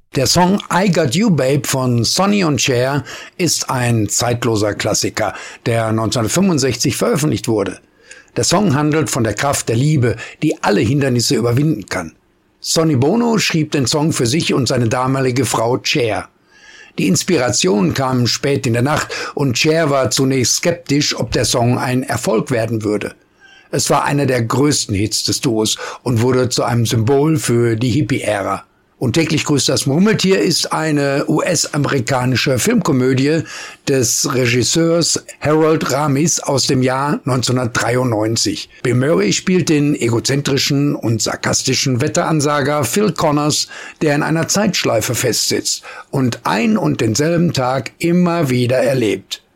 Der Song I Got You Babe von Sonny und Cher ist ein zeitloser Klassiker, der 1965 veröffentlicht wurde. Der Song handelt von der Kraft der Liebe, die alle Hindernisse überwinden kann. Sonny Bono schrieb den Song für sich und seine damalige Frau Cher. Die Inspiration kam spät in der Nacht und Cher war zunächst skeptisch, ob der Song ein Erfolg werden würde. Es war einer der größten Hits des Duos und wurde zu einem Symbol für die Hippie-Ära. Und täglich grüßt das Murmeltier ist eine US-amerikanische Filmkomödie des Regisseurs Harold Ramis aus dem Jahr 1993. Bill Murray spielt den egozentrischen und sarkastischen Wetteransager Phil Connors, der in einer Zeitschleife festsitzt und ein und denselben Tag immer wieder erlebt.